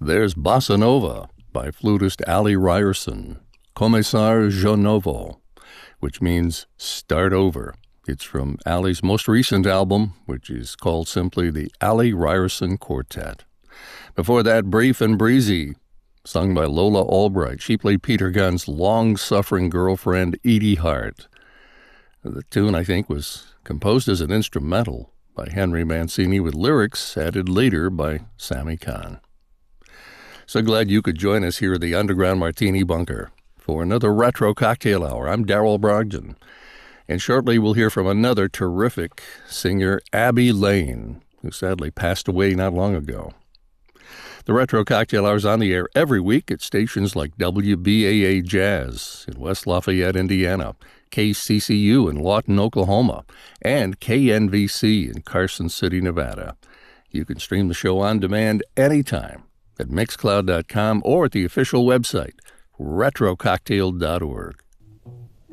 There's Bossa Nova by flutist Ali Ryerson, Começar de Novo, which means start over. It's from Ali's most recent album, which is called simply the Ali Ryerson Quartet. Before that, Brief and Breezy, sung by Lola Albright. She played Peter Gunn's long-suffering girlfriend, Edie Hart. The tune, I think, was composed as an instrumental by Henry Mancini with lyrics added later by Sammy Kahn. So glad you could join us here at the Underground Martini Bunker for another Retro Cocktail Hour. I'm Darrell Brogdon, and shortly we'll hear from another terrific singer, Abby Lane, who sadly passed away not long ago. The Retro Cocktail Hour is on the air every week at stations like WBAA Jazz in West Lafayette, Indiana, KCCU in Lawton, Oklahoma, and KNVC in Carson City, Nevada. You can stream the show on demand anytime at Mixcloud.com or at the official website, retrococktail.org.